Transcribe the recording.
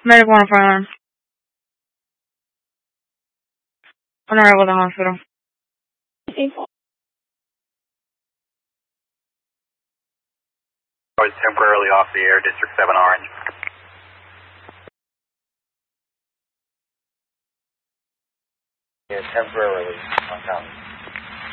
Medic 105. On arrival at the hospital. I was temporarily off the air, District 7 Orange. Yeah, temporarily on top.